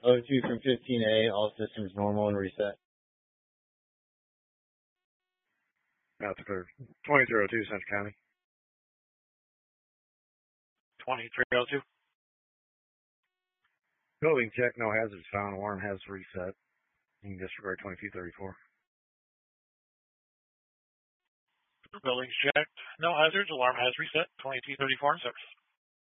O2 from 15A, all systems normal and reset. Out for 2302 Central County. 2302. Building check, no hazards found. Alarm has reset. You can disregard 2234. Buildings checked. No hazards. Alarm has reset. 2234 in service.